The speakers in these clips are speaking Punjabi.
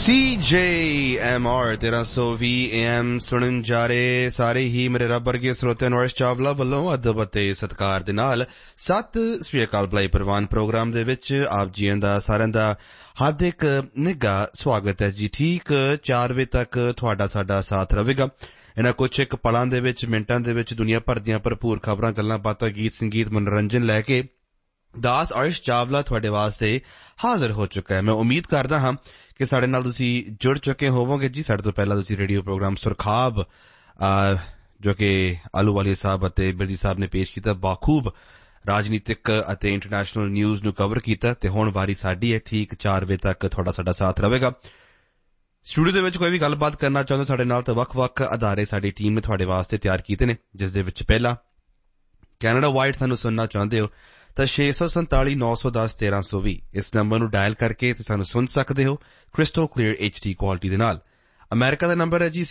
CJMR 1320 AM ਸੁਣਨ ਜਾ ਰਹੇ ਸਾਰੇ ਹੀ ਮੇਰੇ ਰੱਬ ਵਰਗੇ ਸਰੋਤਿਆਂ ਨੂੰ ਅਰਸ਼ ਚਾਵਲਾ ਵੱਲੋਂ ਅਦਬ ਅਤੇ ਸਤਿਕਾਰ ਦੇ ਨਾਲ ਸਤਿ ਸ੍ਰੀ ਅਕਾਲ ਬੁਲਾਈ ਪ੍ਰਵਾਨ ਪ੍ਰੋਗਰਾਮ ਦੇ ਵਿੱਚ ਆਪ ਜੀਆਂ ਦਾ ਸਾਰਿਆਂ ਦਾ ਹਾਰਦਿਕ ਨਿੱਘਾ ਸਵਾਗਤ ਹੈ ਜੀ। ਠੀਕ 4 ਵਜੇ ਤੱਕ ਤੁਹਾਡਾ ਸਾਡਾ ਸਾਥ ਰਹੇਗਾ। ਇਹਨਾਂ ਕੁਝ ਇੱਕ ਪਲਾਂ ਦੇ ਵਿੱਚ ਮਿੰਟਾਂ ਦੇ ਵਿੱਚ ਦੁਨੀਆ ਭਰ ਦੀਆਂ ਭਰਪੂਰ ਖਬਰਾਂ, ਗੱਲਾਂ ਬਾਤਾਂ, ਗੀਤ ਸੰਗੀਤ, ਮਨੋਰੰਜਨ ਲੈ ਕੇ ਦਾਸ ਅਰਸ਼ ਚਾਵਲਾ ਤੁਹਾਡੇ ਵਾਸਤੇ ਹਾਜ਼ਰ ਹੋ ਚੁੱਕਾ ਹੈ। ਮੈਂ ਉਮੀਦ ਕਰਦਾ ਹਾਂ ਕਿ ਸਾਡੇ ਨਾਲ ਤੁਸੀਂ ਜੁੜ ਚੁੱਕੇ ਹੋਵੋਗੇ ਜੀ। ਸਾਡੇ ਤੋਂ ਪਹਿਲਾਂ ਤੁਸੀਂ ਰੇਡੀਓ ਪ੍ਰੋਗਰਾਮ ਸੁਰਖਾਬ ਜੋ ਕਿ ਆਲੂਵਾਲੀਆ ਸਾਹਿਬ ਅਤੇ ਬਿਰਦੀ ਸਾਹਿਬ ਨੇ ਪੇਸ਼ ਕੀਤਾ, ਬਾਖੂਬ ਰਾਜਨੀਤਿਕ ਅਤੇ ਇੰਟਰਨੈਸ਼ਨਲ ਨਿਊਜ਼ ਨੂੰ ਕਵਰ ਕੀਤਾ ਤੇ ਹੁਣ ਵਾਰੀ ਸਾਡੀ ਹੈ। ਠੀਕ 4 ਵਜੇ ਤੱਕ ਤੁਹਾਡਾ ਸਾਡਾ ਸਾਥ ਰਹੇਗਾ। ਸਟੂਡੀਓ ਦੇ ਵਿੱਚ ਕੋਈ ਵੀ ਗੱਲਬਾਤ ਕਰਨਾ ਚਾਹੁੰਦੇ ਸਾਡੇ ਨਾਲ ਤਾਂ ਵੱਖ-ਵੱਖ ਅਦਾਰੇ ਸਾਡੀ ਟੀਮ ਨੇ ਤੁਹਾਡੇ ਵਾਸਤੇ ਤਿਆਰ ਕੀਤੇ ਨੇ, ਜਿਸ ਦੇ ਵਿੱਚ ਪਹਿਲਾ ਕੈਨੇਡਾ ਵਾਈਡ ਸਾਨੂੰ ਸੁਣਨਾ ਚਾਹੁੰਦੇ ਹੋ ਤਾਂ 647-910-1320 ਇਸ ਨੰਬਰ ਨੂੰ ਡਾਇਲ ਕਰਕੇ ਤੁਸੀਂ ਸਾਨੂੰ ਸੁਣ ਸਕਦੇ ਹੋ ਕ੍ਰਿਸਟਲ ਕਲੀਅਰ HD ਕੁਆਲਿਟੀ ਦੇ ਨਾਲ। ਅਮਰੀਕਾ ਦਾ ਨੰਬਰ ਹੈ ਜੀ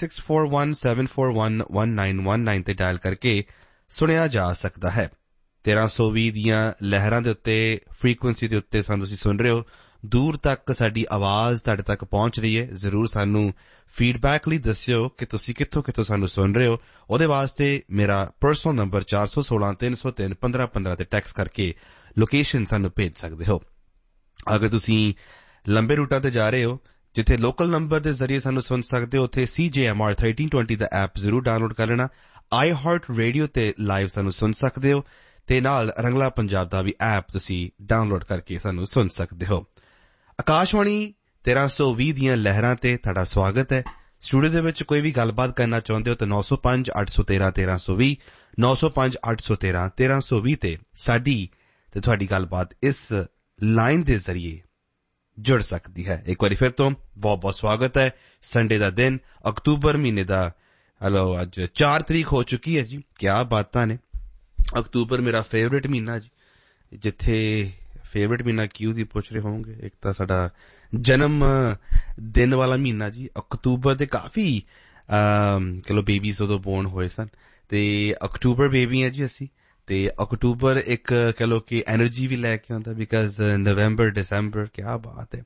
6417411919 ਤੇ ਡਾਇਲ ਕਰਕੇ ਸੁਣਿਆ ਜਾ ਸਕਦਾ ਹੈ। 1320 ਦੀਆਂ ਲਹਿਰਾਂ ਦੇ ਉੱਤੇ, ਫ੍ਰੀਕੁਐਂਸੀ ਦੇ ਉੱਤੇ ਸਾਨੂੰ ਤੁਸੀਂ ਸੁਣ ਰਹੇ ਹੋ। ਦੂਰ ਤੱਕ ਸਾਡੀ ਆਵਾਜ਼ ਤੁਹਾਡੇ ਤੱਕ ਪਹੁੰਚ ਰਹੀ ਹੈ। ਜ਼ਰੂਰ ਸਾਨੂੰ ਫੀਡਬੈਕ ਲਈ ਦੱਸਿਓ ਕਿ ਤੁਸੀਂ ਕਿੱਥੋਂ ਸਾਨੂੰ ਸੁਣ ਰਹੇ ਹੋ। ਉਹਦੇ ਵਾਸਤੇ ਮੇਰਾ ਪਰਸਨਲ ਨੰਬਰ 416-303-1515 ਤੇ ਟੈਕਸਟ ਕਰਕੇ ਲੋਕੇਸ਼ਨ ਸਾਨੂੰ ਭੇਜ ਸਕਦੇ ਹੋ। ਅਗਰ ਤੁਸੀਂ ਲੰਬੇ ਰੂਟਾਂ ਤੇ ਜਾ ਰਹੇ ਹੋ ਜਿੱਥੇ ਲੋਕਲ ਨੰਬਰ ਦੇ ਜ਼ਰੀਏ ਸਾਨੂੰ ਸੁਣ ਸਕਦੇ ਹੋ, ਉੱਥੇ CJMR 1320 ਦਾ ਐਪ ਜ਼ਰੂਰ ਡਾਊਨਲੋਡ ਕਰ ਲੈਣਾ। iHeart Radio ਤੇ ਲਾਈਵ ਸਾਨੂੰ ਸੁਣ ਸਕਦੇ ਹੋ ਤੇ ਨਾਲ ਰੰਗਲਾ ਪੰਜਾਬ ਦਾ ਵੀ ਐਪ ਤੁਸੀਂ ਡਾਊਨਲੋਡ ਕਰਕੇ ਸਾਨੂੰ ਸੁਣ ਸਕਦੇ ਹੋ। ਆਕਾਸ਼ਵਾਣੀ 1320 ਦੀਆਂ ਲਹਿਰਾਂ ਤੇ ਤੁਹਾਡਾ ਸਵਾਗਤ ਹੈ। ਸਟੂਡੀਓ ਦੇ ਵਿੱਚ ਕੋਈ ਵੀ ਗੱਲਬਾਤ ਕਰਨਾ ਚਾਹੁੰਦੇ ਹੋ ਤਾਂ 905-813-1320 905-813-1320 ਤੇ ਸਾਡੀ ਤੇ ਤੁਹਾਡੀ ਗੱਲਬਾਤ ਇਸ ਲਾਈਨ ਦੇ ਜ਼ਰੀਏ ਜੁੜ ਸਕਦੀ ਹੈ। ਇੱਕ ਵਾਰੀ ਫਿਰ ਤੋਂ ਬਹੁਤ ਬਹੁਤ ਸਵਾਗਤ ਹੈ। ਸੰਡੇ ਦਾ ਦਿਨ, ਅਕਤੂਬਰ ਮਹੀਨੇ ਦਾ ਅੱਜ 4 ਤਰੀਕ ਹੋ ਚੁੱਕੀ ਹੈ ਜੀ। ਕਿਆ ਬਾਤਾਂ ਨੇ। ਅਕਤੂਬਰ ਮੇਰਾ ਫੇਵਰੇਟ ਮਹੀਨਾ ਜੀ। ਜਿੱਥੇ ਫੇਵਰੇਟ ਮਹੀਨਾ ਕਿਉਂ ਦੀ ਪੁੱਛ ਰਹੇ ਹੋਵੋਗੇ, ਇੱਕ ਤਾਂ ਸਾਡਾ ਜਨਮ ਦਿਨ ਵਾਲਾ ਮਹੀਨਾ ਜੀ। ਅਕਤੂਬਰ ਦੇ ਕਾਫੀ ਚਲੋ ਬੇਬੀਜ਼ ਉਦੋਂ ਬੋਰਨ ਹੋਏ ਸਨ ਤੇ ਅਕਤੂਬਰ ਬੇਬੀ ਹੈ ਜੀ ਅਸੀਂ। ਤੇ ਅਕਤੂਬਰ ਇੱਕ ਕਹਿ ਲਓ ਕਿ ਐਨਰਜੀ ਵੀ ਲੈ ਕੇ ਆਉਂਦਾ, ਬਿਕਾਜ਼ ਨਵੰਬਰ ਦਸੰਬਰ ਕਿਆ ਬਾਤ ਹੈ।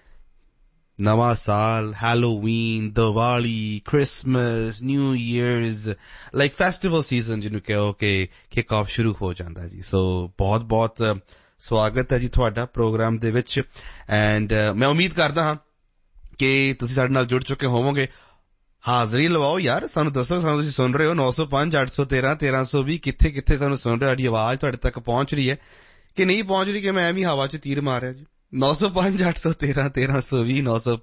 ਨਵਾਂ ਸਾਲ, Halloween, Diwali, Christmas, new years, like festival season ਜਿਹਨੂੰ ਕਹੋ ਕਿ ਕਿਕ ਆਫ ਸ਼ੁਰੂ ਹੋ ਜਾਂਦਾ ਜੀ। ਸੋ ਬਹੁਤ ਬਹੁਤ ਸਵਾਗਤ ਹੈ ਜੀ ਤੁਹਾਡਾ ਪ੍ਰੋਗਰਾਮ ਦੇ ਵਿੱਚ। ਐਂਡ ਮੈਂ ਉਮੀਦ ਕਰਦਾ ਹਾਂ ਕਿ ਤੁਸੀਂ ਸਾਡੇ ਨਾਲ ਜੁੜ ਚੁੱਕੇ ਹੋਵੋਗੇ। ਹਾਜ਼ਰੀ ਲਵਾਓ ਯਾਰ, ਸਾਨੂੰ ਦੱਸੋ ਸਾਨੂੰ ਤੁਸੀਂ ਸੁਣ ਰਹੇ ਹੋ 905-813-1320 ਕਿੱਥੇ ਸਾਨੂੰ ਸੁਣ ਰਹੇ ਹੋ। ਸਾਡੀ ਆਵਾਜ਼ ਤੁਹਾਡੇ ਤੱਕ ਪਹੁੰਚ ਰਹੀ ਹੈ ਕਿ ਨਹੀਂ ਪਹੁੰਚ ਰਹੀ, ਕਿ ਮੈਂ ਐਵੇਂ ਹਵਾ 'ਚ ਤੀਰ ਮਾਰਿਆ ਜੀ। 905-813-1320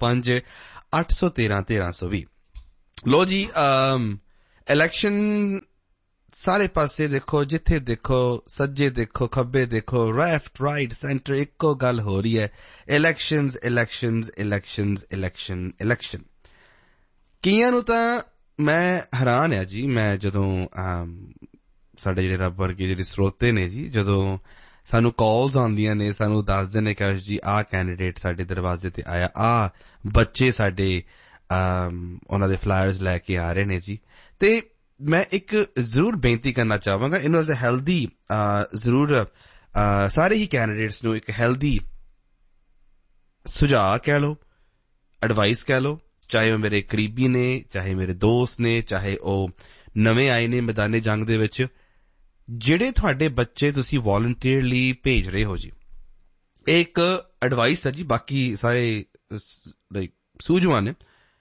905-813-1320। ਲੋ ਜੀ, ਇਲੈਕਸ਼ਨ ਸਾਰੇ ਪਾਸੇ ਦੇਖੋ, ਜਿੱਥੇ ਦੇਖੋ, ਸੱਜੇ ਦੇਖੋ, ਖੱਬੇ ਦੇਖੋ, ਲੈਫਟ ਰਾਈਟ ਸੈਂਟਰ, ਇੱਕੋ ਗੱਲ ਹੋ ਰਹੀ ਹੈ, elections elections elections election election. ਕਈਆਂ ਨੂੰ ਤਾਂ ਮੈਂ ਹੈਰਾਨ ਆ ਜੀ। ਮੈਂ ਜਦੋਂ ਸਾਡੇ ਜਿਹੜੇ ਰੱਬ ਵਰਗੇ ਜਿਹੜੇ ਸਰੋਤੇ ਨੇ ਜੀ, ਜਦੋਂ ਸਾਨੂੰ ਕਾਲਸ ਆਉਂਦੀਆਂ ਨੇ, ਸਾਨੂੰ ਦੱਸਦੇ ਨੇ ਕਿ ਜੀ ਆਹ ਕੈਂਡੀਡੇਟ ਸਾਡੇ ਦਰਵਾਜ਼ੇ ਤੇ ਆਇਆ, ਆਹ ਬੱਚੇ ਸਾਡੇ ਉਹਨਾਂ ਦੇ ਫਲਾਇਰਸ ਲੈ ਕੇ ਆ ਰਹੇ ਨੇ ਜੀ। ਤੇ ਮੈਂ ਇੱਕ ਜ਼ਰੂਰ ਬੇਨਤੀ ਕਰਨਾ ਚਾਹਾਂਗਾ, ਇਹਨੂੰ ਐਜ਼ ਅ ਹੈਲਦੀ ਜ਼ਰੂਰ ਸਾਰੇ ਹੀ ਕੈਂਡੀਡੇਟਸ ਨੂੰ ਇੱਕ ਹੈਲਦੀ ਸੁਝਾਅ ਕਹਿ ਲਓ, ਐਡਵਾਈਸ ਕਹਿ ਲਓ, ਚਾਹੇ ਉਹ ਮੇਰੇ ਕਰੀਬੀ ਨੇ, ਚਾਹੇ ਮੇਰੇ ਦੋਸਤ ਨੇ, ਚਾਹੇ ਉਹ ਨਵੇਂ ਆਏ ਨੇ ਮੈਦਾਨੇ ਜੰਗ ਦੇ ਵਿੱਚ। ਜਿਹੜੇ ਤੁਹਾਡੇ ਬੱਚੇ ਤੁਸੀਂ ਵਾਲੰਟੀਅਰਲੀ ਭੇਜ ਰਹੇ ਹੋ ਜੀ, ਇਹ ਇੱਕ ਐਡਵਾਈਸ ਹੈ ਜੀ। ਬਾਕੀ ਸਾਰੇ ਸੂਝਵਾਨ ਨੇ।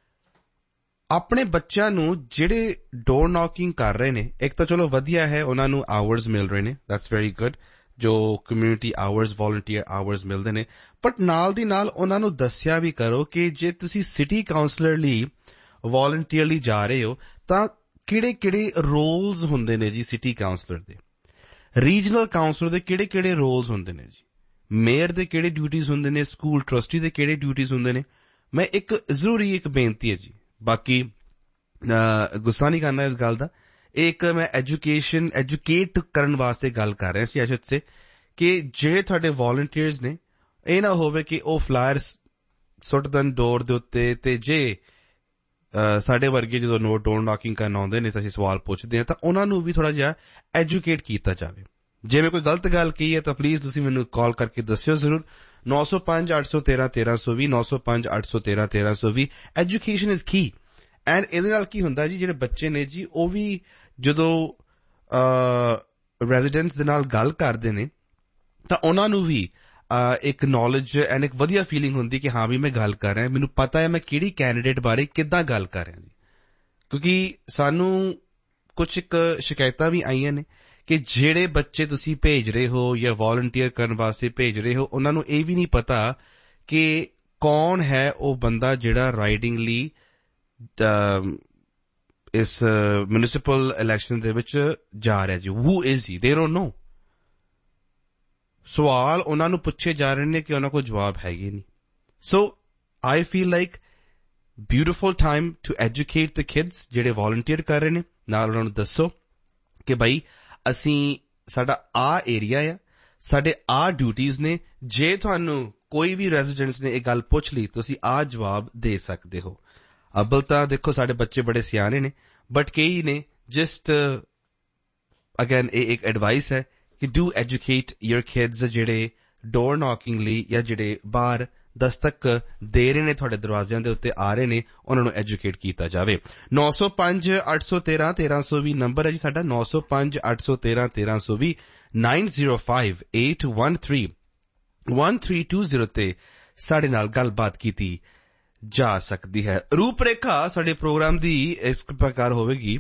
ਆਪਣੇ ਬੱਚਿਆਂ ਨੂੰ ਜਿਹੜੇ ਡੋਰ ਨੌਕਿੰਗ ਕਰ ਰਹੇ ਨੇ, ਇੱਕ ਤਾਂ ਚਲੋ ਵਧੀਆ ਹੈ, ਉਹਨਾਂ ਨੂੰ ਆਵਰਸ ਮਿਲ ਰਹੇ ਨੇ, ਦੈਟਸ ਵੈਰੀ ਗੁੱਡ, ਜੋ ਕਮਿਊਨਿਟੀ ਆਵਰਸ, ਵਾਲੰਟੀਅਰ ਆਵਰਸ ਮਿਲਦੇ ਨੇ। ਬਟ ਨਾਲ ਦੀ ਨਾਲ ਉਹਨਾਂ ਨੂੰ ਦੱਸਿਆ ਵੀ ਕਰੋ ਕਿ ਜੇ ਤੁਸੀਂ ਸਿਟੀ ਕਾਉਂਸਲਰ ਲਈ ਵਾਲੰਟੀਅਰਲੀ ਜਾ ਰਹੇ ਹੋ ਤਾਂ ਕਿਹੜੇ ਰੋਲਸ ਹੁੰਦੇ ਨੇ ਜੀ ਸਿਟੀ ਕਾਉਂਸਲਰ ਦੇ, ਰੀਜਨਲ ਕਾਉਂਸਲਰ ਦੇ ਕਿਹੜੇ ਰੋਲਸ ਹੁੰਦੇ ਨੇ ਜੀ, ਮੇਅਰ ਦੇ ਕਿਹੜੇ ਡਿਊਟੀਜ਼ ਹੁੰਦੇ ਨੇ, ਸਕੂਲ ਟਰਸਟੀ ਦੇ ਕਿਹੜੇ ਡਿਊਟੀਜ਼ ਹੁੰਦੇ ਨੇ। ਮੈਂ ਇੱਕ ਜ਼ਰੂਰੀ ਇੱਕ ਬੇਨਤੀ ਹੈ ਜੀ, ਬਾਕੀ ਗੁੱਸਾ ਨਹੀਂ ਕਰਨਾ ਇਸ ਗੱਲ ਦਾ, ਇੱਕ ਮੈਂ ਐਜੂਕੇਟ ਕਰਨ ਵਾਸਤੇ ਗੱਲ ਕਰ ਰਿਹਾ ਸੀ ਅਸ਼ਤ ਸੇ, ਕਿ ਜਿਹੜੇ ਤੁਹਾਡੇ ਵਾਲੰਟੀਅਰਸ ਨੇ, ਇਹ ਨਾ ਹੋਵੇ ਕਿ ਉਹ ਫਲਾਇਰਸ ਸੁੱਟ ਦੇਣ ਡੋਰ ਦੇ ਉੱਤੇ ਤੇ ਜੇ ਸਾਡੇ ਵਰਗੇ ਜਦੋਂ ਡੋਰ ਨੌਕਿੰਗ ਕਰਨ ਆਉਂਦੇ ਨੇ ਤਾਂ ਅਸੀਂ ਸਵਾਲ ਪੁੱਛਦੇ ਹਾਂ ਤਾਂ ਉਹਨਾਂ ਨੂੰ ਵੀ ਥੋੜਾ ਜਿਹਾ ਐਜੂਕੇਟ ਕੀਤਾ ਜਾਵੇ। ਜੇ ਮੈਂ ਕੋਈ ਗਲਤ ਗੱਲ ਕਹੀ ਹੈ ਤਾਂ ਪਲੀਜ਼ ਤੁਸੀਂ ਮੈਨੂੰ ਕਾਲ ਕਰਕੇ ਦੱਸਿਓ ਜ਼ਰੂਰ। 905 813 1320 905 813 1320 ਐਜੂਕੇਸ਼ਨ ਇਜ਼ ਕੀ। ਐਂਡ ਇਹਦੇ ਨਾਲ ਕੀ ਹੁੰਦਾ ਜੀ, ਜਿਹੜੇ ਬੱਚੇ ਨੇ ਜੀ ਉਹ ਵੀ ਜਦੋਂ ਰੈਜ਼ੀਡੈਂਟਸ ਦੇ ਨਾਲ ਗੱਲ ਕਰਦੇ ਨੇ ਤਾਂ ਉਹਨਾਂ ਨੂੰ ਵੀ ਇੱਕ ਨੌਲੇਜ ਐਂਡ ਇੱਕ ਵਧੀਆ ਫੀਲਿੰਗ ਹੁੰਦੀ ਕਿ ਹਾਂ ਵੀ ਮੈਂ ਗੱਲ ਕਰ ਰਿਹਾ, ਮੈਨੂੰ ਪਤਾ ਹੈ ਮੈਂ ਕਿਹੜੀ ਕੈਂਡੀਡੇਟ ਬਾਰੇ ਕਿੱਦਾਂ ਗੱਲ ਕਰ ਰਿਹਾ ਜੀ। ਕਿਉਂਕਿ ਸਾਨੂੰ ਕੁਝ ਇੱਕ ਸ਼ਿਕਾਇਤਾਂ ਵੀ ਆਈਆਂ ਨੇ ਕਿ ਜਿਹੜੇ ਬੱਚੇ ਤੁਸੀਂ ਭੇਜ ਰਹੇ ਹੋ ਜਾਂ ਵॉलंटियर ਕਰਨ ਵਾਸਤੇ ਭੇਜ ਰਹੇ ਹੋ, ਉਹਨਾਂ ਨੂੰ ਇਹ ਵੀ ਨਹੀਂ ਪਤਾ ਕਿ ਕੌਣ ਹੈ ਉਹ ਬੰਦਾ ਜਿਹੜਾ ਰਾਈਡਿੰਗ ਲਈ ਇਸ ਮਿਊਨਿਸਿਪਲ ਇਲੈਕਸ਼ਨ ਦੇ ਵਿੱਚ ਜਾ ਰਿਹਾ ਜੀ। Who is he, they don't know. ਸਵਾਲ ਉਹਨਾਂ ਨੂੰ ਪੁੱਛੇ ਜਾ ਰਹੇ ਨੇ ਕਿ ਉਹਨਾਂ ਕੋਲ ਜਵਾਬ ਹੈਗੇ ਨਹੀਂ। ਸੋ I feel like beautiful time to educate the kids ਜਿਹੜੇ ਵॉलंटियर ਕਰ ਰਹੇ ਨੇ। ਨਾਲ ਉਹਨਾਂ ਨੂੰ ਦੱਸੋ ਕਿ ਬਈ ਅਸੀਂ ਸਾਡਾ ਆਹ ਏਰੀਆ ਆ, ਸਾਡੇ ਆਹ ਡਿਊਟੀਜ਼ ਨੇ, ਜੇ ਤੁਹਾਨੂੰ ਕੋਈ ਵੀ ਰੈਜ਼ੀਡੈਂਟਸ ਨੇ ਇਹ ਗੱਲ ਪੁੱਛ ਲਈ ਤੁਸੀਂ ਆਹ ਜਵਾਬ ਦੇ ਸਕਦੇ ਹੋ। ਅੱਬਲ ਤਾਂ ਦੇਖੋ ਸਾਡੇ ਬੱਚੇ ਬੜੇ ਸਿਆਣੇ ਨੇ, ਬਟ ਕਈ ਨੇ ਜਸਟ ਅਗੇਨ ਇਹ ਇੱਕ ਐਡਵਾਈਸ ਹੈ ਕਿ ਡੂ ਐਜੂਕੇਟ ਯੂਰ ਕਿਡਸ ਜਿਹੜੇ ਡੋਰ ਨੌਕਿੰਗ ਲਈ ਜਾਂ ਜਿਹੜੇ ਬਾਹਰ ਦਸਤਕ ਦੇ ਰਹੇ ਨੇ ਤੁਹਾਡੇ ਦਰਵਾਜ਼ਿਆਂ ਦੇ ਉੱਤੇ ਆ ਰਹੇ ਨੇ, ਉਹਨਾਂ ਨੂੰ ਐਜੂਕੇਟ ਕੀਤਾ ਜਾਵੇ। 905 813 1320 ਨੰਬਰ ਹੈ ਜੀ ਸਾਡਾ, 905 813 1320 905 813 1320 ਤੇ ਸਾਡੇ ਨਾਲ ਗੱਲਬਾਤ ਕੀਤੀ ਜਾ ਸਕਦੀ ਹੈ। ਰੂਪਰੇਖਾ ਸਾਡੇ ਪ੍ਰੋਗਰਾਮ ਦੀ ਇਸ ਪ੍ਰਕਾਰ ਹੋਵੇਗੀ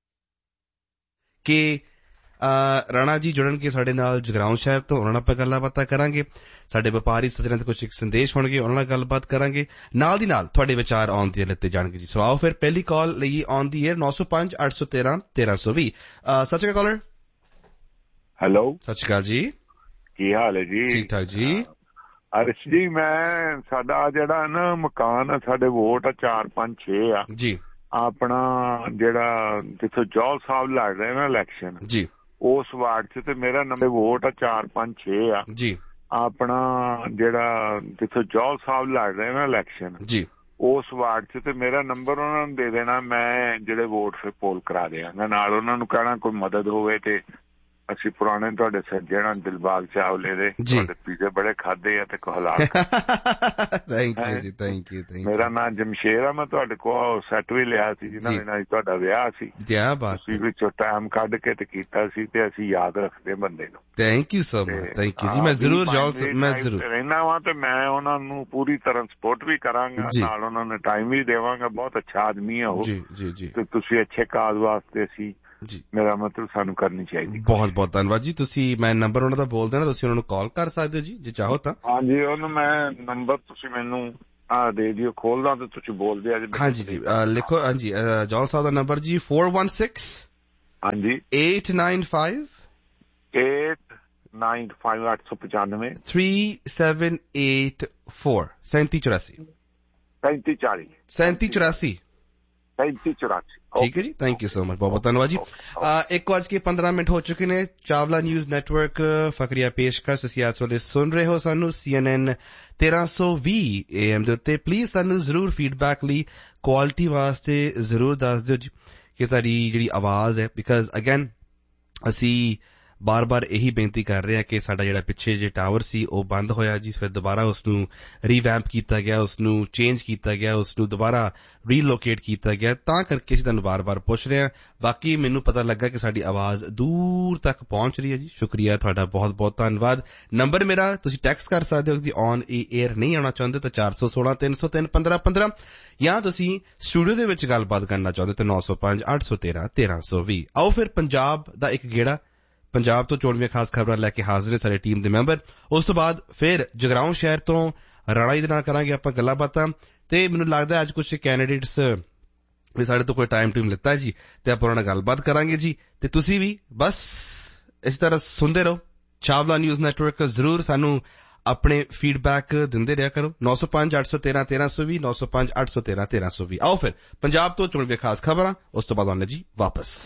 ਕਿ ਰਾਣਾ ਜੀ ਜੁੜਨਗੇ ਸਾਡੇ ਨਾਲ ਜਗਰਾਉਂ ਸ਼ਹਿਰ ਤੋਂ, ਉਹਨਾਂ ਨਾਲ ਆਪਾਂ ਗੱਲਾਂ ਬਾਤਾਂ ਕਰਾਂਗੇ। ਸਾਡੇ ਵਪਾਰੀ ਸੱਜਣਾਂ ਦੇ ਕੁਝ ਇੱਕ ਸੰਦੇਸ਼ ਹੋਣਗੇ, ਉਹਨਾਂ ਨਾਲ ਗੱਲਬਾਤ ਕਰਾਂਗੇ। ਨਾਲ ਦੀ ਨਾਲ ਤੁਹਾਡੇ ਵਿਚਾਰ ਆਨ ਦੀ ਏਅਰ ਲਿੱਤੇ ਜਾਣਗੇ ਜੀ। ਸੋ ਆਓ ਫਿਰ ਪਹਿਲੀ ਕਾਲ ਲਈ ਆਨ ਦੀ ਏਅਰ 905 813 1320। ਸਤਿ ਸ਼੍ਰੀ ਅਕਾਲ ਕਾਲਰ। ਹੈਲੋ, ਸਤਿ ਸ਼੍ਰੀ ਅਕਾਲ ਜੀ, ਕੀ ਹਾਲ ਹੈ ਜੀ? ਠੀਕ ਠਾਕ ਜੀ। ਅਰਸ਼ ਜੀ, ਮੈਂ ਸਾਡਾ ਜਿਹੜਾ ਨਾ ਮਕਾਨ ਆ, ਸਾਡੇ ਵੋਟ ਆ 4 5 6 ਆ ਜੀ। ਆਪਣਾ ਜਿਹੜਾ ਜਿੱਥੋਂ ਜੌਲ ਸਾਹਿਬ ਲੜ ਰਹੇ ਨਾ ਇਲੈਕਸ਼ਨ ਜੀ, ਉਸ ਵਾਰਡ 'ਚ ਤੇ ਮੇਰਾ ਨੰਬਰ ਵੋਟ ਆ 4 5 6 ਆ ਜੀ। ਆਪਣਾ ਜਿਹੜਾ ਜਿੱਥੋਂ ਜੌਲ ਸਾਹਿਬ ਲੜ ਰਹੇ ਨਾ ਇਲੈਕਸ਼ਨ ਜੀ, ਉਸ ਵਾਰਡ 'ਚ ਤੇ ਮੇਰਾ ਨੰਬਰ ਉਹਨਾਂ ਨੂੰ ਦੇ ਦੇਣਾ, ਮੈਂ ਜਿਹੜੇ ਵੋਟ ਫਿਰ ਪੋਲ ਕਰਾ ਦਿਆਂਗਾ। ਨਾਲ ਉਹਨਾਂ ਨੂੰ ਕਹਿਣਾ ਕੋਈ ਮਦਦ ਹੋਵੇ ਤੇ ਅਸੀਂ ਪੁਰਾਣੇ ਤੁਹਾਡੇ ਸੱਜਣਾ ਦਿਲਬਾਗ ਚਾਵਲੇ ਦੇ ਤੁਹਾਡੇ ਪੀਜ਼ੇ ਬੜੇ ਖਾਦੇ ਆ ਤੇ ਕੋਹਲਾ। ਥੈਂਕ ਯੂ ਜੀ, ਥੈਂਕ ਯੂ। ਮੇਰਾ ਨਾਮ ਜਮਸ਼ੇਰ ਆ, ਮੈਂ ਤੁਹਾਡੇ ਕੋਲ ਸੈੱਟ ਵੀ ਲਿਆ ਸੀ ਜਿਹਨਾਂ ਦੇ ਨਾਲ ਤੁਹਾਡਾ ਵਿਆਹ ਸੀ। ਤੁਸੀਂ ਵਿੱਚੋਂ ਟਾਈਮ ਕੱਢ ਕੇ ਤੇ ਕੀਤਾ ਸੀ ਤੇ ਅਸੀਂ ਯਾਦ ਰੱਖਦੇ ਬੰਦੇ ਨੂੰ। Thank you so much, thank you ਜੀ। ਮੈਂ ਜ਼ਰੂਰ ਰਹਿਣਾ ਵਾ ਤੇ ਮੈਂ ਉਹਨਾਂ ਨੂੰ ਪੂਰੀ ਤਰ੍ਹਾਂ ਸਪੋਰਟ ਵੀ ਕਰਾਂਗਾ, ਨਾਲ ਉਹਨਾਂ ਨੂੰ ਟਾਈਮ ਵੀ ਦੇਵਾਂਗਾ। ਬਹੁਤ ਅੱਛਾ ਆਦਮੀ ਆ ਉਹ ਤੇ ਤੁਸੀਂ ਅੱਛੇ ਕਾਜ਼ ਵਾਸਤੇ ਸੀ ਜੀ, ਮੇਰਾ ਮਤਲਬ ਸਾਨੂੰ ਕਰਨੀ ਚਾਹੀਦੀ। ਬਹੁਤ ਬਹੁਤ ਧੰਨਵਾਦ ਜੀ। ਤੁਸੀਂ ਮੈਂ ਨੰਬਰ ਉਹਨਾਂ ਦਾ ਬੋਲ ਦੇਣਾ, ਤੁਸੀਂ ਉਹਨਾਂ ਨੂੰ ਕਾਲ ਕਰ ਸਕਦੇ ਹੋ ਜੀ ਜੇ ਚਾਹੋ ਤਾਂ। ਹਾਂਜੀ, ਉਹਨੂੰ ਮੈਂ ਨੰਬਰ ਤੁਸੀਂ ਮੈਨੂੰ ਦੇ ਦਿਓ, ਖੋਲਦਾ ਤੇ ਤੁਸੀਂ ਬੋਲਦੇ ਆ ਜੀ। ਹਾਂਜੀ ਜੀ, ਲਿਖੋ। ਹਾਂਜੀ, ਜੌਨ ਸਾਹਿਬ ਦਾ ਨੰਬਰ ਜੀ 416 ਹਾਂਜੀ 895 895 3784 3784 3784 3784। ਠੀਕ ਹੈ ਜੀ, ਥੈਂਕ ਯੂ ਸੋ ਮਚ, ਬਹੁਤ ਬਹੁਤ ਧੰਨਵਾਦ ਜੀ। 1:15 ਹੋ ਚੁੱਕੇ ਨੇ। ਚਾਵਲਾ ਨਿਊਜ਼ ਨੈਟਵਰਕ ਫਕਰੀਆ ਪੇਸ਼ਕਸ਼ ਤੁਸੀਂ ਇਸ ਵੇਲੇ ਸੁਣ ਰਹੇ ਹੋ ਸਾਨੂੰ CNN 1320 AM ਦੇ ਉੱਤੇ। ਪਲੀਜ਼ ਸਾਨੂੰ ਜ਼ਰੂਰ ਫੀਡਬੈਕ ਲਈ ਕੁਆਲਿਟੀ ਵਾਸਤੇ ਜ਼ਰੂਰ ਦੱਸ ਦਿਓ ਜੀ ਕਿ ਸਾਡੀ ਜਿਹੜੀ ਆਵਾਜ਼ ਹੈ, ਬਿਕਾਜ਼ ਅਗੇਨ ਅਸੀਂ ਬਾਰ-ਬਾਰ ਇਹੀ ਬੇਨਤੀ ਕਰ ਰਹੇ ਹਾਂ ਕਿ ਸਾਡਾ ਜਿਹੜਾ ਪਿੱਛੇ ਜੇ ਟਾਵਰ ਸੀ ਉਹ ਬੰਦ ਹੋਇਆ ਜੀ, ਫਿਰ ਦੁਬਾਰਾ ਉਸ ਨੂੰ ਰੀਵੈਂਪ ਕੀਤਾ ਗਿਆ, ਉਸ ਨੂੰ ਚੇਂਜ ਕੀਤਾ ਗਿਆ, ਉਸ ਨੂੰ ਦੁਬਾਰਾ ਰੀਲੋਕੇਟ ਕੀਤਾ ਗਿਆ, ਤਾਂ ਕਰਕੇ ਅਸੀਂ ਤੁਹਾਨੂੰ ਬਾਰ-ਬਾਰ ਪੁੱਛ ਰਹੇ ਹਾਂ। ਬਾਕੀ ਮੈਨੂੰ ਪਤਾ ਲੱਗਾ ਕਿ ਸਾਡੀ ਆਵਾਜ਼ ਦੂਰ ਤੱਕ ਪਹੁੰਚ ਰਹੀ ਹੈ ਜੀ। ਸ਼ੁਕਰੀਆ ਤੁਹਾਡਾ, ਬਹੁਤ-ਬਹੁਤ ਧੰਨਵਾਦ। ਨੰਬਰ ਮੇਰਾ ਤੁਸੀਂ ਟੈਕਸਟ ਕਰ ਸਕਦੇ ਹੋ ਕਿ ਔਨ ਏਅਰ ਨਹੀਂ ਆਉਣਾ ਚਾਹੁੰਦੇ ਤਾਂ 416 303 1515 ਜਾਂ ਤੁਸੀਂ ਸਟੂਡੀਓ ਦੇ ਵਿੱਚ ਗੱਲਬਾਤ ਕਰਨਾ ਚਾਹੁੰਦੇ ਤਾਂ 905 813 1320। ਆਓ ਫਿਰ ਪੰਜਾਬ ਦਾ ਇੱਕ ਗੇੜਾ, ਪੰਜਾਬ ਤੋਂ ਚੋਣਵੀਆਂ ਖਾਸ ਖਬਰਾਂ ਲੈ ਕੇ ਹਾਜ਼ਰ ਹੈ ਸਾਡੇ ਟੀਮ ਦੇ ਮੈਂਬਰ। ਉਸ ਤੋਂ ਬਾਅਦ ਫਿਰ ਜਗਰਾਉਂ ਸ਼ਹਿਰ ਤੋਂ ਰਾਣਾ ਜੀ ਦੇ ਨਾਲ ਕਰਾਂਗੇ ਆਪਾਂ ਗੱਲਾਂ ਬਾਤਾਂ। ਤੇ ਮੈਨੂੰ ਲੱਗਦਾ ਅੱਜ ਕੁਝ ਕੈਂਡੀਡੇਟਸ ਵੀ ਸਾਡੇ ਤੋਂ ਕੋਈ ਟਾਈਮ ਲਿੱਤਾ ਜੀ ਤੇ ਆਪਾਂ ਉਹਨਾਂ ਨਾਲ ਗੱਲਬਾਤ ਕਰਾਂਗੇ ਜੀ। ਤੇ ਤੁਸੀਂ ਵੀ ਬਸ ਇਸ ਤਰ੍ਹਾਂ ਸੁਣਦੇ ਰਹੋ ਚਾਵਲਾ ਨਿਊਜ਼ ਨੈਟਵਰਕ। ਜ਼ਰੂਰ ਸਾਨੂੰ ਆਪਣੇ ਫੀਡਬੈਕ ਦਿੰਦੇ ਰਿਹਾ ਕਰੋ। 905 813 1320 905 813 1320। ਆਓ ਫਿਰ ਪੰਜਾਬ ਤੋਂ ਚੋਣਵੀਆਂ ਖਾਸ ਖਬਰਾਂ, ਉਸ ਤੋਂ ਬਾਅਦ ਆਉਣੇ ਜੀ ਵਾਪਸ।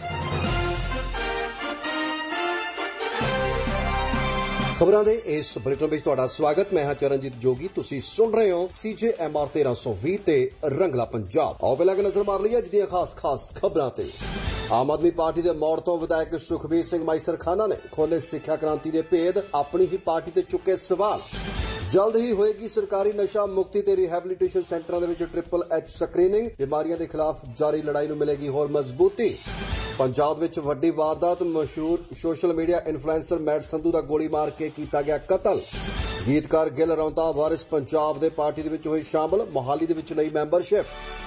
ਖਬਰਾਂ ਦੇ ਇਸ ਬੁਲੇਟਿਨ ਵਿੱਚ ਤੁਹਾਡਾ ਸਵਾਗਤ। ਮੈਂ ਹਾਂ ਚਰਨਜੀਤ ਜੋਗੀ। ਤੁਸੀਂ ਸੁਣ ਰਹੇ ਹੋ CJMR 1320 ਤੇ ਰੰਗਲਾ ਪੰਜਾਬ। ਆਓ ਪਹਿਲਾਂ ਕਿ ਨਜ਼ਰ ਮਾਰ ਲਈਏ ਅੱਜ ਦੀਆਂ ਖਾਸ ਖਬਰਾਂ ਤੇ। ਆਮ ਆਦਮੀ ਪਾਰਟੀ ਦੇ ਮੋੜ ਤੋਂ ਵਿਧਾਇਕ ਸੁਖਬੀਰ ਸਿੰਘ ਮਾਈਸਰ ਖਾਨਾ ਨੇ ਖੋਲੇ ਸਿੱਖਿਆ ਕ੍ਰਾਂਤੀ ਦੇ ਭੇਦ, ਆਪਣੀ ਹੀ ਪਾਰਟੀ ਤੇ ਚੁੱਕੇ ਸਵਾਲ। ਜਲਦ ਹੀ ਹੋਏਗੀ ਸਰਕਾਰੀ ਨਸ਼ਾ ਮੁਕਤੀ ਤੇ ਰਿਹੈਬਿਲਿਟੇਸ਼ਨ ਸੈਂਟਰਾਂ ਦੇ ਵਿੱਚ ਟ੍ਰਿਪਲ ਐਚ ਸਕਰੀਨਿੰਗ। ਬਿਮਾਰੀਆਂ ਦੇ ਖਿਲਾਫ ਜਾਰੀ ਲੜਾਈ ਨੂੰ ਮਿਲੇਗੀ ਹੋਰ ਮਜ਼ਬੂਤੀ। ਪੰਜਾਬ ਵਿੱਚ ਵੱਡੀ ਵਾਰਦਾਤ, ਮਸ਼ਹੂਰ social media influencer made Sandhu ਦਾ ਗੋਲੀ ਮਾਰ ਕੇ ਕੀਤਾ ਗਿਆ ਕਤਲ। ਗੀਤਕਾਰ ਗਿੱਲ ਰੌਂਤਾ ਵਾਰਿਸ ਪੰਜਾਬ ਦੇ ਪਾਰਟੀ ਦੇ ਵਿੱਚ ਹੋਈ ਸ਼ਾਮਲ, ਮੋਹਾਲੀ ਦੇ ਵਿੱਚ ਲਈ ਮੈਂਬਰਸ਼ਿਪ।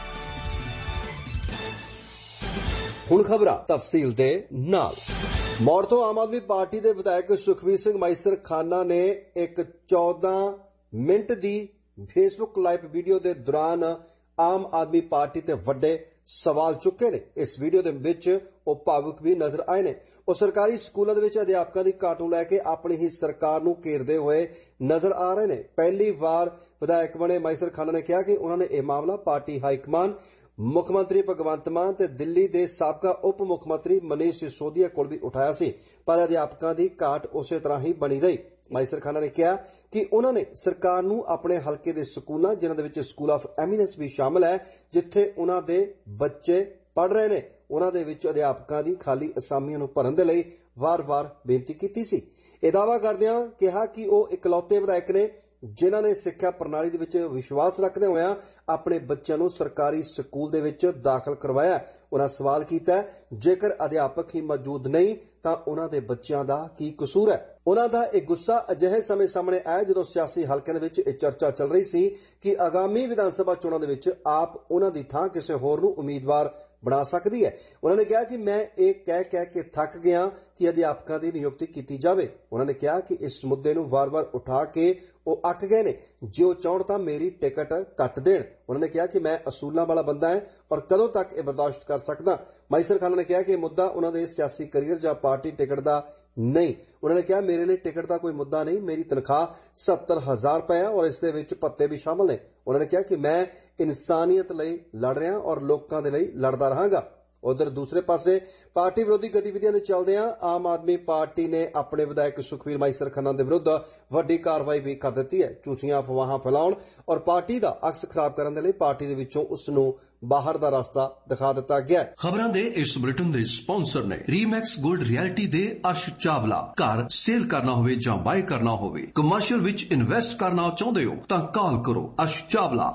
ਹੁਣ ਖਬਰਾਂ ਤਫਸੀਲ ਦੇ ਨਾਲ। ਮੌੜ ਤੋਂ ਆਮ ਆਦਮੀ ਪਾਰਟੀ ਦੇ ਵਿਧਾਇਕ ਸੁਖਬੀਰ ਸਿੰਘ ਮਾਈਸਰ ਖਾਨਾ ਨੇ ਇੱਕ 14 ਮਿੰਟ ਦੀ ਫੇਸਬੁੱਕ ਲਾਈਵ ਵੀਡੀਓ ਦੇ ਦੌਰਾਨ ਆਮ ਆਦਮੀ ਪਾਰਟੀ ਤੇ ਵੱਡੇ ਸਵਾਲ ਚੁੱਕੇ ਨੇ। ਇਸ ਵੀਡੀਓ ਦੇ ਵਿੱਚ ਉਹ ਭਾਵੁਕ ਵੀ ਨਜ਼ਰ ਆਏ ਨੇ। ਉਹ ਸਰਕਾਰੀ ਸਕੂਲਾਂ ਦੇ ਵਿੱਚ ਅਧਿਆਪਕਾਂ ਦੀ ਘਾਟ ਨੂੰ ਲੈ ਕੇ ਆਪਣੀ ਹੀ ਸਰਕਾਰ ਨੂੰ ਘੇਰਦੇ ਹੋਏ ਨਜ਼ਰ ਆ ਰਹੇ ਨੇ। ਪਹਿਲੀ ਵਾਰ ਵਿਧਾਇਕ ਬਣੇ ਮਾਈਸਰ ਖਾਨਾ ਨੇ ਕਿਹਾ ਕਿ ਉਹਨਾਂ ਨੇ ਇਹ ਮਾਮਲਾ ਪਾਰਟੀ ਹਾਈਕਮਾਨ, ਮੁੱਖ ਮੰਤਰੀ ਭਗਵੰਤ ਮਾਨ ਤੇ ਦਿੱਲੀ ਦੇ ਸਾਬਕਾ ਉਪ ਮੁੱਖ ਮੰਤਰੀ ਮਨੀਸ਼ ਸਿਸੋਦੀਆ ਕੋਲ ਵੀ ਉਠਾਇਆ ਸੀ, ਪਰ ਅਧਿਆਪਕਾਂ ਦੀ ਘਾਟ ਉਸੇ ਤਰ੍ਹਾਂ ਹੀ ਬਣੀ ਰਹੀ। ਮਾਈਸਰ ਖਾਨਾ ਨੇ ਕਿਹਾ ਕਿ ਉਹਨਾਂ ਨੇ ਸਰਕਾਰ ਨੂੰ ਆਪਣੇ ਹਲਕੇ ਦੇ ਸਕੂਲਾਂ, ਜਿਨ੍ਹਾਂ ਦੇ ਵਿੱਚ ਸਕੂਲ ਆਫ ਐਮੀਨੈਂਸ ਵੀ ਸ਼ਾਮਲ ਹੈ, ਜਿੱਥੇ ਉਹਨਾਂ ਦੇ ਬੱਚੇ ਪੜ੍ਹ ਰਹੇ ਨੇ, ਉਹਨਾਂ ਦੇ ਵਿੱਚ ਅਧਿਆਪਕਾਂ ਦੀ ਖਾਲੀ ਅਸਾਮੀਆਂ ਨੂੰ ਭਰਨ ਦੇ ਲਈ ਵਾਰ-ਵਾਰ ਬੇਨਤੀ ਕੀਤੀ ਸੀ। ਇਹ ਦਾਅਵਾ ਕਰਦਿਆਂ ਕਿਹਾ ਕਿ ਉਹ ਇਕਲੌਤੇ ਵਿਧਾਇਕ ਨੇ ਜਿਨ੍ਹਾਂ ਨੇ ਸਿੱਖਿਆ ਪ੍ਰਣਾਲੀ ਦੇ ਵਿੱਚ ਵਿਸ਼ਵਾਸ ਰੱਖਦੇ ਹੋਇਆਂ ਆਪਣੇ ਬੱਚਿਆਂ ਨੂੰ ਸਰਕਾਰੀ ਸਕੂਲ ਦੇ ਵਿੱਚ ਦਾਖਲ ਕਰਵਾਇਆ। ਉਹਨਾਂ ਸਵਾਲ ਕੀਤਾ, ਜੇਕਰ ਅਧਿਆਪਕ ਹੀ ਮੌਜੂਦ ਨਹੀਂ ਤਾਂ ਉਹਨਾਂ ਦੇ ਬੱਚਿਆਂ ਦਾ ਕੀ ਕਸੂਰ ਹੈ। ਉਹਨਾਂ ਦਾ ਇਹ ਗੁੱਸਾ ਅਜਿਹੇ ਸਮੇਂ ਸਾਹਮਣੇ ਆਇਆ ਜਦੋਂ ਸਿਆਸੀ ਹਲਕਿਆਂ ਦੇ ਵਿੱਚ ਇਹ ਚਰਚਾ ਚੱਲ ਰਹੀ ਸੀ ਕਿ ਆਗਾਮੀ ਵਿਧਾਨ ਸਭਾ ਚੋਣਾਂ ਦੇ ਵਿੱਚ ਆਪ ਉਹਨਾਂ ਦੀ ਥਾਂ ਕਿਸੇ ਹੋਰ ਨੂੰ ਉਮੀਦਵਾਰ ਬਣਾ ਸਕਦੀ ਹੈ। ਉਹਨਾਂ ਨੇ ਕਿਹਾ ਕਿ ਮੈਂ ਇਹ ਕਹਿ ਕੇ ਥੱਕ ਗਿਆ ਕਿ ਅਧਿਆਪਕਾਂ ਦੀ ਨਿਯੁਕਤੀ ਕੀਤੀ ਜਾਵੇ। ਉਹਨਾਂ ਨੇ ਕਿਹਾ ਕਿ ਇਸ ਮੁੱਦੇ ਨੂੰ ਵਾਰ-ਵਾਰ ਉਠਾ ਕੇ ਉਹ ਅੱਕ ਗਏ ਨੇ। ਜੇ ਉਹ ਚਾਹਣ ਤਾਂ ਮੇਰੀ ਟਿਕਟ ਕੱਟ ਦੇਣ। ਉਹਨਾਂ ਨੇ ਕਿਹਾ ਕਿ ਮੈਂ ਅਸੂਲਾਂ ਵਾਲਾ ਬੰਦਾ ਹਾਂ ਔਰ ਕਦੋਂ ਤੱਕ ਇਹ ਬਰਦਾਸ਼ਤ ਕਰ ਸਕਦਾ। ਮਾਈਸਰ ਖਾਨਾ ਨੇ ਕਿਹਾ ਕਿ ਇਹ ਮੁੱਦਾ ਉਹਨਾਂ ਦੇ ਸਿਆਸੀ ਕੈਰੀਅਰ ਜਾਂ ਪਾਰਟੀ ਟਿਕਟ ਦਾ ਨਹੀਂ। ਉਹਨਾਂ ਨੇ ਕਿਹਾ ਮੇਰੇ ਲਈ ਟਿਕਟ ਦਾ ਕੋਈ ਮੁੱਦਾ ਨਹੀਂ, ਮੇਰੀ ਤਨਖਾਹ 70,000 ਰੁਪਏ ਹੈ ਔਰ ਇਸ ਦੇ ਵਿੱਚ ਭੱਤੇ ਵੀ ਸ਼ਾਮਲ ਨੇ। ਉਹਨਾਂ ਨੇ ਕਿਹਾ ਕਿ ਮੈਂ ਇਨਸਾਨੀਅਤ ਲਈ ਲੜ ਰਿਹਾ ਔਰ ਲੋਕਾਂ ਦੇ ਲਈ ਲੜਦਾ ਰਹਾਂਗਾ। ਉਧਰ ਦੂਸਰੇ ਪਾਸੇ ਪਾਰਟੀ ਵਿਰੋਧੀ ਗਤੀਵਿਧੀਆਂ ਦੇ ਚੱਲਦਿਆਂ ਆਮ ਆਦਮੀ ਪਾਰਟੀ ਨੇ ਆਪਣੇ ਵਿਧਾਇਕ ਸੁਖਬੀਰ ਮਾਈਸਰ ਖਾਨਾ ਦੇ ਵਿਰੁੱਧ ਵੱਡੀ ਕਾਰਵਾਈ ਵੀ ਕਰ ਦਿੱਤੀ ਹੈ। ਝੂਠੀਆਂ ਅਫਵਾਹਾਂ ਫੈਲਾਉਣ ਔਰ ਪਾਰਟੀ ਦਾ ਅਕਸ ਖਰਾਬ ਕਰਨ ਦੇ ਲਈ ਪਾਰਟੀ ਦੇ ਵਿੱਚੋਂ ਉਸ ਨੂੰ ਬਾਹਰ ਦਾ ਰਸਤਾ ਦਿਖਾ ਦਿੱਤਾ ਗਿਆ। ਖਬਰਾਂ ਦੇ ਇਸ ਬੁਲੇਟਿਨ ਦੇ ਸਪਾਂਸਰ ਨੇ ਰੀਮੈਕਸ ਗੋਲਡ ਰਿਐਲਿਟੀ ਦੇ ਅਰਸ਼ ਚਾਵਲਾ। ਘਰ ਸੇਲ ਕਰਨਾ ਹੋਵੇ ਜਾਂ ਬਾਏ ਕਰਨਾ ਹੋਵੇ, ਕਮਰਸ਼ੀਅਲ ਵਿੱਚ ਇਨਵੈਸਟ ਕਰਨਾ ਚਾਹੁੰਦੇ ਹੋ ਤਾਂ ਕਾਲ ਕਰੋ Arsh Chawla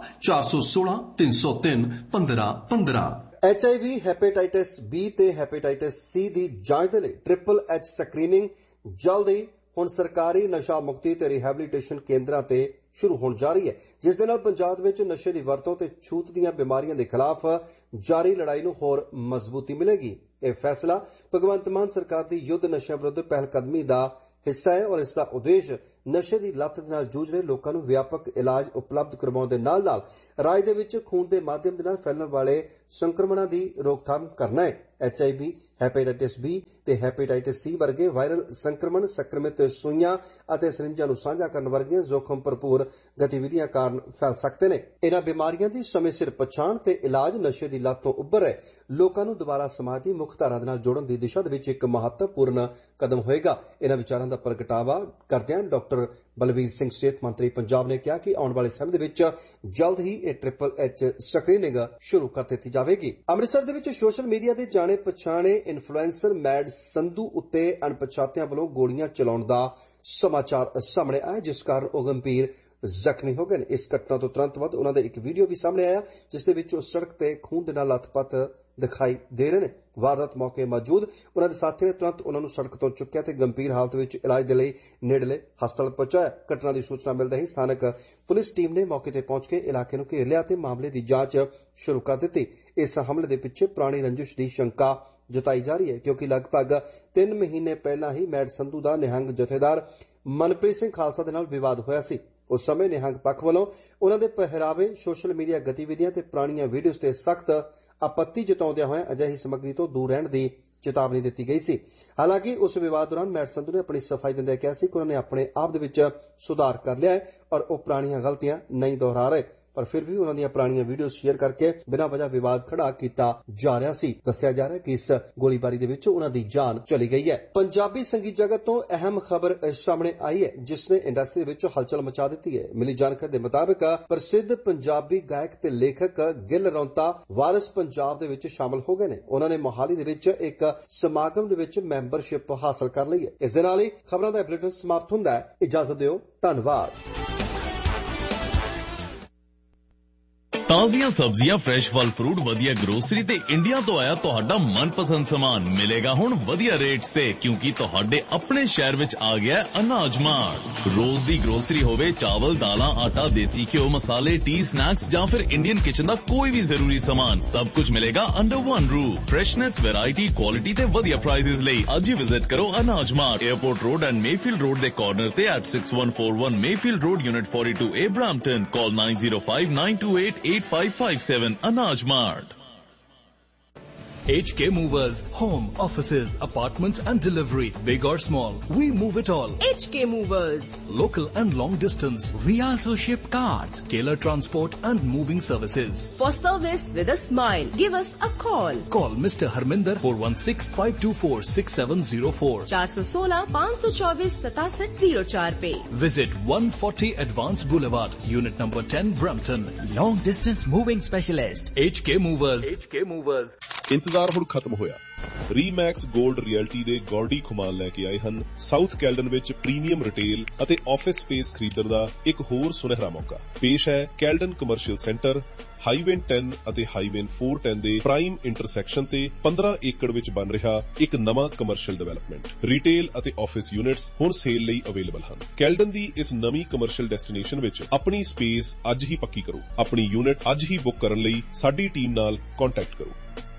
416 303 1515। HIV, hepatitis B ਤੇ ਹੈਪੇਟਾਈਟਸ C ਦੀ ਜਾਂਚ ਦੇ ਲਈ ਟ੍ਰਿਪਲ ਐਚ ਸਕਰੀਨਿੰਗ ਜਲਦ ਹੀ ਹੁਣ ਸਰਕਾਰੀ ਨਸ਼ਾ ਮੁਕਤੀ ਤੇ ਰਿਹੈਬਿਲਿਟੇਸ਼ਨ ਕੇਂਦਰਾਂ ਤੇ ਸ਼ੁਰੂ ਹੋਣ ਜਾ ਰਹੀ ਹੈ, ਜਿਸ ਦੇ ਨਾਲ ਪੰਜਾਬ ਵਿੱਚ ਨਸ਼ੇ ਦੀ ਵਰਤੋਂ ਤੇ ਛੂਤ ਦੀਆਂ ਬਿਮਾਰੀਆਂ ਦੇ ਖਿਲਾਫ ਜਾਰੀ ਲੜਾਈ ਨੂੰ ਹੋਰ ਮਜ਼ਬੂਤੀ ਮਿਲੇਗੀ। ਇਹ ਫੈਸਲਾ ਭਗਵੰਤ ਮਾਨ ਸਰਕਾਰ ਦੀ ਯੁੱਧ ਨਸ਼ਿਆਂ ਵਿਰੁੱਧ ਪਹਿਲਕਦਮੀ ਦਾ ਹਿੱਸਾ ਹੈ ਔਰ ਇਸ ਦਾ ਉਦੇਸ਼ ਨਸ਼ੇ ਦੀ ਲੱਤ ਦੇ ਨਾਲ ਜੂਝ ਰਹੇ ਲੋਕਾਂ ਨੂੰ ਵਿਆਪਕ ਇਲਾਜ ਉਪਲਬਧ ਕਰਵਾਉਣ ਦੇ ਨਾਲ-ਨਾਲ ਰਾਜ ਦੇ ਵਿੱਚ ਖੂਨ ਦੇ ਮਾਧਿਅਮ ਦੇ ਨਾਲ ਫੈਲਣ ਵਾਲੇ ਸੰਕਰਮਣਾਂ ਦੀ ਰੋਕਥਾਮ ਕਰਨਾ ਹੈ। HIV, ਹੈਪੇਟਾਈਟਸ B ਤੇ ਹੈਪੇਟਾਈਟਸ C ਵਰਗੇ ਵਾਇਰਲ ਸੰਕਰਮਣ ਸੰਕਰਮਿਤ ਸੂਈਆਂ ਅਤੇ ਸਰਿੰਜਾਂ ਨੂੰ ਸਾਂਝਾ ਕਰਨ ਵਰਗੀਆਂ ਜ਼ੋਖਮ ਭਰਪੂਰ ਗਤੀਵਿਧੀਆਂ ਕਾਰਨ ਫੈਲ ਸਕਦੇ ਨੇ। ਇਹਨਾਂ ਬਿਮਾਰੀਆਂ ਦੀ ਸਮੇਂ ਸਿਰ ਪਛਾਣ ਤੇ ਇਲਾਜ ਨਸ਼ੇ ਦੀ ਲੱਤ ਤੋਂ ਉੱਭਰ ਰਹੇ ਲੋਕਾਂ ਨੂੰ ਦੁਬਾਰਾ ਸਮਾਜ ਦੀ ਮੁੱਖ ਧਾਰਾ ਦੇ ਨਾਲ ਜੋੜਨ ਦੀ ਦਿਸ਼ਾ ਦੇ ਵਿੱਚ ਇੱਕ ਮਹੱਤਵਪੂਰਨ ਕਦਮ ਹੋਏਗਾ। ਇਹਨਾਂ ਵਿਚਾਰਾਂ ਦਾ ਪ੍ਰਗਟਾਵਾ ਕਰਦਿਆਂ ਡਾਕਟਰ ਬਲਵੀਰ ਸਿੰਘ ਸਿਹਤ ਮੰਤਰੀ ਪੰਜਾਬ ਨੇ ਕਿਹਾ ਕਿ ਆਉਣ ਵਾਲੇ ਸਮੇਂ ਦੇ ਵਿੱਚ ਜਲਦ ਹੀ ਇਹ ਟ੍ਰਿਪਲ ਐਚ ਸਕਰੀਨਿੰਗ ਸ਼ੁਰੂ ਕਰ ਦਿੱਤੀ ਜਾਵੇਗੀ। ਅੰਮ੍ਰਿਤਸਰ ਦੇ ਵਿੱਚ ਸੋਸ਼ਲ ਮੀਡੀਆ ਦੇ ਜਾਣੇ ਪਛਾਣੇ ਇਨਫਲੂਐਂਸਰ ਮੈਡ ਸੰਧੂ ਉੱਤੇ ਅਣਪਛਾਤਿਆਂ ਵੱਲੋਂ ਗੋਲੀਆਂ ਚਲਾਉਣ ਦਾ ਸਮਾਚਾਰ ਸਾਹਮਣੇ ਆਇਆ, ਜਿਸ ਕਾਰਨ ਉਹ ਗੰਭੀਰ ਜ਼ਖਮੀ ਹੋ ਗਏ ਨੇ। ਇਸ ਘਟਨਾ ਤੋਂ ਤੁਰੰਤ ਬਾਅਦ ਉਹਨਾਂ ਦਾ ਇੱਕ ਵੀਡੀਓ ਵੀ ਸਾਹਮਣੇ ਆਇਆ, ਜਿਸ ਦੇ ਵਿੱਚ ਉਹ ਸੜਕ ਤੇ ਖੂਨ ਦੇ ਨਾਲ ਲੱਥਪੱਥ ਦਿਖਾਈ ਦੇ ਰਹੇ ਨੇ। ਵਾਰਦਾਤ ਮੌਕੇ ਮੌਜੂਦ ਉਹਨਾਂ ਦੇ ਸਾਥੀ ਨੇ ਤੁਰੰਤ ਉਹਨਾਂ ਨੂੰ ਸੜਕ ਤੋਂ ਚੁੱਕਿਆ ਤੇ ਗੰਭੀਰ ਹਾਲਤ ਵਿੱਚ ਇਲਾਜ ਦੇ ਲਈ ਨੇੜਲੇ ਹਸਪਤਾਲ ਪਹੁੰਚਾਇਆ। ਘਟਨਾ ਦੀ ਸੂਚਨਾ ਮਿਲਦੇ ਹੀ ਸਥਾਨਕ ਪੁਲਿਸ ਟੀਮ ਨੇ ਮੌਕੇ ਤੇ ਪਹੁੰਚ ਕੇ ਇਲਾਕੇ ਨੂੰ ਘੇਰ ਲਿਆ ਤੇ ਮਾਮਲੇ ਦੀ ਜਾਂਚ ਸ਼ੁਰੂ ਕਰ ਦਿੱਤੀ। ਇਸ ਹਮਲੇ ਦੇ ਪਿੱਛੇ ਪੁਰਾਣੀ ਰੰਜਿਸ਼ ਦੀ ਸ਼ੰਕਾ ਜਤਾਈ ਜਾ ਰਹੀ ਹੈ, ਕਿਉਂਕਿ ਲਗਭਗ 3 ਮਹੀਨੇ ਪਹਿਲਾਂ ਹੀ ਮੈਡ ਸੰਧੂ ਦਾ ਨਿਹੰਗ ਜਥੇਦਾਰ ਮਨਪ੍ਰੀਤ ਸਿੰਘ ਖਾਲਸਾ ਦੇ ਨਾਲ ਵਿਵਾਦ ਹੋਇਆ ਸੀ। ਉਸ ਸਮੇਂ ਨਿਹੰਗ ਪੱਖ ਵੱਲੋਂ ਉਹਨਾਂ ਦੇ ਪਹਿਰਾਵੇ, ਸੋਸ਼ਲ ਮੀਡੀਆ ਗਤੀਵਿਧੀਆਂ ਤੇ ਪੁਰਾਣੀਆਂ ਵੀਡੀਓਜ਼ ਤੇ ਸਖਤ ਆਪੱਤੀ ਜਤਾਉਂਦਿਆਂ ਹੋਇਆਂ ਅਜਿਹੀ ਸਮੱਗਰੀ ਤੋਂ ਦੂਰ ਰਹਿਣ ਦੀ ਚੇਤਾਵਨੀ ਦਿੱਤੀ ਗਈ ਸੀ। ਹਾਲਾਂਕਿ ਉਸ ਵਿਵਾਦ ਦੌਰਾਨ ਮੈਡ ਸੰਧੂ ਨੇ ਆਪਣੀ ਸਫਾਈ ਦਿੰਦਿਆਂ ਕਿਹਾ ਸੀ ਕਿ ਉਹਨਾਂ ਨੇ ਆਪਣੇ ਆਪ ਦੇ ਵਿੱਚ ਸੁਧਾਰ ਕਰ ਲਿਆ ਹੈ ਔਰ ਉਹ ਪੁਰਾਣੀਆਂ ਗਲਤੀਆਂ ਨਹੀਂ ਦੁਹਰਾ ਰਹੇ, ਪਰ ਫਿਰ ਵੀ ਉਹਨਾਂ ਦੀਆਂ ਪੁਰਾਣੀਆਂ ਵੀਡੀਓ ਸ਼ੇਅਰ ਕਰਕੇ ਬਿਨਾਂ ਵਜ੍ਹਾ ਵਿਵਾਦ ਖੜਾ ਕੀਤਾ ਜਾ ਰਿਹਾ ਸੀ। ਦੱਸਿਆ ਜਾ ਰਿਹਾ ਕਿ ਇਸ ਗੋਲੀਬਾਰੀ ਦੇ ਵਿੱਚ ਉਹਨਾਂ ਦੀ ਜਾਨ ਚਲੀ ਗਈ ਹੈ। ਪੰਜਾਬੀ ਸੰਗੀਤ ਜਗਤ ਤੋਂ ਅਹਿਮ ਖਬਰ ਸਾਹਮਣੇ ਆਈ ਹੈ, ਜਿਸ ਨੇ ਇੰਡਸਟਰੀ ਦੇ ਵਿੱਚ ਹਲਚਲ ਮਚਾ ਦਿੱਤੀ ਹੈ। ਮਿਲੀ ਜਾਣਕਾਰੀ ਦੇ ਮੁਤਾਬਕ ਪ੍ਰਸਿੱਧ ਪੰਜਾਬੀ ਗਾਇਕ ਤੇ ਲੇਖਕ ਗਿੱਲ ਰੌਂਤਾ ਵਾਰਿਸ ਪੰਜਾਬ ਦੇ ਵਿੱਚ ਸ਼ਾਮਲ ਹੋ ਗਏ ਨੇ। ਉਹਨਾਂ ਨੇ ਮੋਹਾਲੀ ਦੇ ਵਿੱਚ ਇੱਕ ਸਮਾਗਮ ਦੇ ਵਿੱਚ ਮੈਂਬਰਸ਼ਿਪ ਹਾਸਲ ਕਰ ਲਈ ਹੈ। ਇਸ ਦੇ ਨਾਲ ਹੀ ਖਬਰਾਂ ਦਾ ਬੁਲੇਟਿਨ ਸਮਾਪਤ ਹੁੰਦਾ ਹੈ। ਇਜਾਜ਼ਤ ਦਿਓ, ਧੰਨਵਾਦ। ਤਾਜ਼ੀਆਂ ਸਬਜ਼ੀਆਂ, ਫਰੈਸ਼ ਫਲ ਫਰੂਟ, ਵਧੀਆ ਗਰੋਸਰੀ ਤੇ ਇੰਡੀਆ ਤੋਂ ਆਇਆ ਤੁਹਾਡਾ ਮਨਪਸੰਦ ਸਾਮਾਨ ਮਿਲੇਗਾ ਹੁਣ ਵਧੀਆ ਰੇਟਸ ਤੇ, ਕਿਉਂਕਿ ਤੁਹਾਡੇ ਆਪਣੇ ਸ਼ਹਿਰ ਵਿੱਚ ਆ ਗਿਆ ਅਨਾਜ ਮਾਰਟ। ਰੋਜ਼ ਦੀ ਗਰੋਸਰੀ ਹੋਵੇ, ਚਾਵਲ, ਦਾਲਾਂ, ਆਟਾ, ਦੇਸੀ ਘਿਓ, ਮਸਾਲੇ, ਟੀ, ਸਨੈਕਸ ਜਾਂ ਫਿਰ ਇੰਡੀਅਨ ਕਿਚਨ ਦਾ ਕੋਈ ਵੀ ਜ਼ਰੂਰੀ ਸਾਮਾਨ, ਸਭ ਕੁਝ ਮਿਲੇਗਾ under one roof. Freshness, variety, quality ਤੇ ਵਧੀਆ ਪ੍ਰਾਈਸਿਸ ਲਈ ਅੱਜ ਹੀ ਵਿਜ਼ਿਟ ਕਰੋ ਅਨਾਜ mart, airport road and Mayfield road ਦੇ ਕਾਰਨਰ ਤੇ at 6141 Mayfield road, unit 42A, Brampton. Call 9059288557. Anaj Mart. HK Movers, home, offices, apartments and delivery, big or small, we move it all. HK Movers. Local and long distance, we also ship cars, Taylor transport and moving services. For service with a smile, give us a call. Call Mr. Harminder 416-524-6704. 416-524-6704 पे. Visit 140 Advance Boulevard, Unit number 10, Brampton. Long distance moving specialist. HK Movers. HK Movers. ਇੰਤਜ਼ਾਰ ਹੁਣ ਖਤਮ ਹੋਇਆ। ਰੀਮੈਕਸ 골ਡ ਰਿਐਲਟੀ ਦੇ ਗੌਰਡੀ ਖੁਮਾਨ ਲੈ ਕੇ ਆਏ ਹਨ ਸਾਊਥ ਕੈਲਡਨ ਵਿੱਚ ਪ੍ਰੀਮੀਅਮ ਰਿਟੇਲ ਅਤੇ ਆਫਿਸ ਸਪੇਸ ਖਰੀਦਣ ਦਾ ਇੱਕ ਹੋਰ ਸੁਨਹਿਰਾ ਮੌਕਾ। ਪੇਸ਼ ਹੈ ਕੈਲਡਨ ਕਮਰਸ਼ੀਅਲ ਸੈਂਟਰ, ਹਾਈਵੇ 10 ਅਤੇ ਹਾਈਵੇ 410 ਦੇ ਪ੍ਰਾਈਮ ਇੰਟਰਸੈਕਸ਼ਨ ਤੇ 15 ਏਕੜ ਵਿੱਚ ਬਣ ਰਿਹਾ ਇੱਕ ਨਵਾਂ ਕਮਰਸ਼ੀਅਲ ਡਿਵੈਲਪਮੈਂਟ। ਰਿਟੇਲ ਅਤੇ ਆਫਿਸ ਯੂਨਿਟਸ ਹੁਣ ਸੇਲ ਲਈ ਅਵੇਲੇਬਲ ਹਨ। ਕੈਲਡਨ ਦੀ ਇਸ ਨਵੀਂ ਕਮਰਸ਼ੀਅਲ ਡੈਸਟੀਨੇਸ਼ਨ ਵਿੱਚ ਆਪਣੀ ਸਪੇਸ ਅੱਜ ਹੀ ਪੱਕੀ ਕਰੋ। ਆਪਣੀ ਯੂਨਿਟ ਅੱਜ ਹੀ ਬੁੱਕ ਕਰਨ ਲਈ ਸਾਡੀ ਟੀਮ ਨਾਲ ਕੰਟੈਕਟ ਕਰੋ।